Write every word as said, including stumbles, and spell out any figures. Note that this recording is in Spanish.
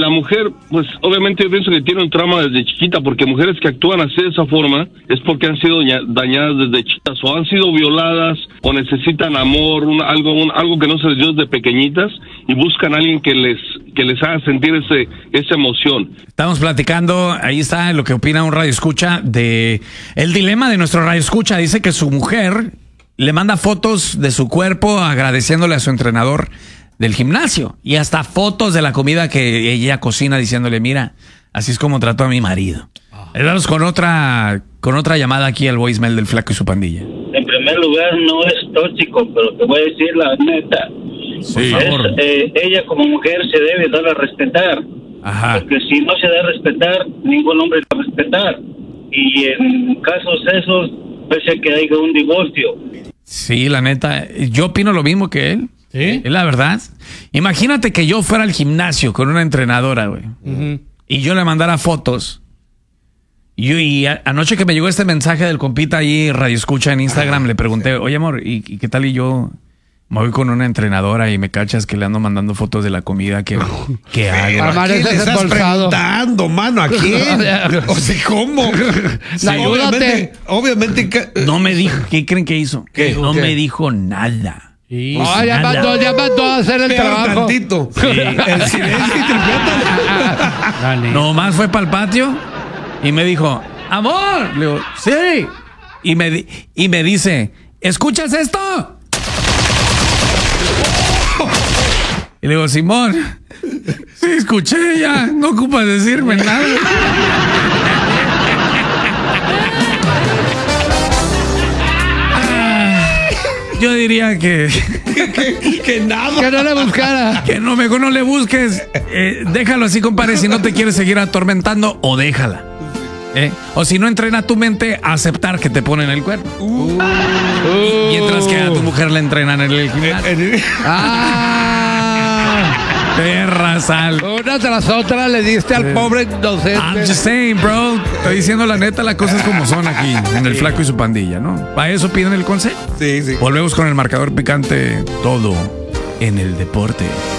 la mujer, pues obviamente yo pienso que tiene un trauma desde chiquita, porque mujeres que actúan así de esa forma es porque han sido dañadas desde chiquitas, o han sido violadas, o necesitan amor, un, algo un, algo que no se les dio desde pequeñitas, y buscan a alguien que les que les haga sentir ese esa emoción. Estamos platicando, ahí está lo que opina un radioescucha de el dilema de nuestro radioescucha. Dice que su mujer le manda fotos de su cuerpo agradeciéndole a su entrenador del gimnasio y hasta fotos de la comida que ella cocina diciéndole, mira, así es como trató a mi marido. Vamos con otra con otra llamada aquí al voicemail del Flaco y su pandilla. En primer lugar, no es tóxico, pero te voy a decir la neta. Sí. Es, eh, ella como mujer se debe dar a respetar. Ajá. Porque si no se da a respetar, ningún hombre va a respetar. Y en casos esos, puede ser que haya un divorcio. Sí, la neta, yo opino lo mismo que él. ¿Sí? Es la verdad. Imagínate que yo fuera al gimnasio con una entrenadora, güey. Uh-huh. Y yo le mandara fotos. Y, yo, y a, anoche que me llegó este mensaje del compita ahí, Radio Escucha en Instagram, uh-huh. le pregunté, oye amor, ¿y, y qué tal? Y yo me voy con una entrenadora y me cachas que le ando mandando fotos de la comida que, que hago. ¿A quién le estás preguntando, mano? ¿A quién? O sea, ¿cómo? Sí. Obviamente, obviamente que... No me dijo, ¿qué creen que hizo? ¿Qué? No ¿Qué? me dijo nada. Sí. No, ya mandó, ya mandó a hacer el Pero trabajo. tantito. Sí. El silencio y Nomás fue para el patio y me dijo, amor. Le digo, sí. Y me, di- y me dice, ¿escuchas esto? Y le digo, Simón, sí, escuché ya, no ocupas decirme nada. Ah, yo diría que... que, que nada. Que no le buscara. Que no, mejor no le busques. Eh, déjalo así, compadre, si no te quieres seguir atormentando, o déjala. ¿Eh? O si no, entrena tu mente a aceptar que te ponen el cuerno. Uh. Uh. Mientras que a tu mujer le entrenan en el gimnasio. Ah. Perra sal. Una tras otra le diste al pobre inocente. I'm just saying, bro. Estoy diciendo la neta, las cosas como son aquí, en el Flaco y su pandilla, ¿no? Para eso piden el consejo. Sí, sí. Volvemos con el marcador picante, todo en el deporte.